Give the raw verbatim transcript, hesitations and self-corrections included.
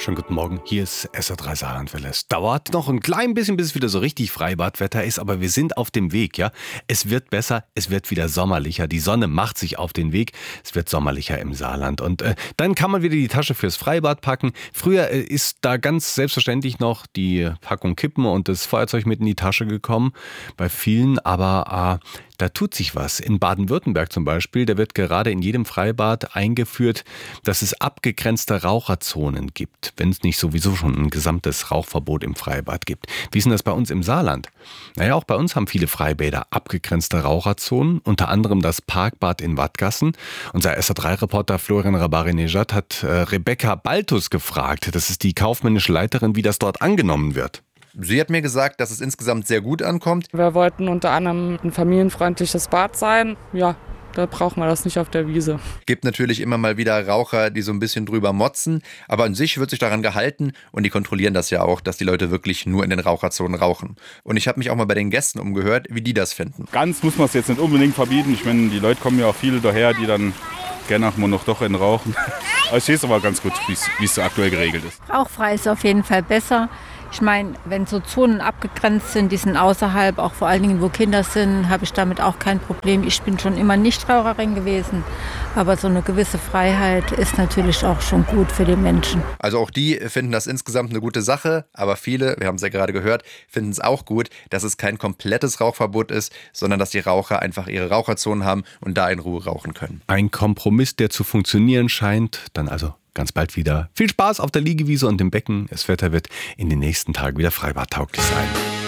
Schönen guten Morgen, hier ist S R drei Saarlandwelle. Es dauert noch ein klein bisschen, bis es wieder so richtig Freibadwetter ist, aber wir sind auf dem Weg, ja. Es wird besser, es wird wieder sommerlicher, die Sonne macht sich auf den Weg, es wird sommerlicher im Saarland und äh, dann kann man wieder die Tasche fürs Freibad packen. Früher äh, ist da ganz selbstverständlich noch die Packung Kippen und das Feuerzeug mit in die Tasche gekommen, bei vielen, aber äh, da tut sich was. In Baden-Württemberg zum Beispiel, da wird gerade in jedem Freibad eingeführt, dass es abgegrenzte Raucherzonen gibt, wenn es nicht sowieso schon ein gesamtes Rauchverbot im Freibad gibt. Wie ist denn das bei uns im Saarland? Naja, auch bei uns haben viele Freibäder abgegrenzte Raucherzonen, unter anderem das Parkbad in Wadgassen. Unser S R drei Reporter Florian Rabari-Nejad hat äh, Rebecca Baltus gefragt, das ist die kaufmännische Leiterin, wie das dort angenommen wird. Sie hat mir gesagt, dass es insgesamt sehr gut ankommt. Wir wollten unter anderem ein familienfreundliches Bad sein. Ja, da braucht man das nicht auf der Wiese. Gibt natürlich immer mal wieder Raucher, die so ein bisschen drüber motzen. Aber an sich wird sich daran gehalten und die kontrollieren das ja auch, dass die Leute wirklich nur in den Raucherzonen rauchen. Und ich habe mich auch mal bei den Gästen umgehört, wie die das finden. Ganz muss man es jetzt nicht unbedingt verbieten. Ich meine, die Leute kommen ja auch viele daher, die dann gerne auch mal noch doch in rauchen. Aber ich sehe es aber ganz gut, wie es so aktuell geregelt ist. Rauchfrei ist auf jeden Fall besser. Ich meine, wenn so Zonen abgegrenzt sind, die sind außerhalb, auch vor allen Dingen, wo Kinder sind, habe ich damit auch kein Problem. Ich bin schon immer Nichtraucherin gewesen, aber so eine gewisse Freiheit ist natürlich auch schon gut für die Menschen. Also auch die finden das insgesamt eine gute Sache, aber viele, wir haben es ja gerade gehört, finden es auch gut, dass es kein komplettes Rauchverbot ist, sondern dass die Raucher einfach ihre Raucherzonen haben und da in Ruhe rauchen können. Ein Kompromiss, der zu funktionieren scheint, dann also ganz bald wieder. Viel Spaß auf der Liegewiese und im Becken. Das Wetter wird in den nächsten Tagen wieder freibadtauglich sein.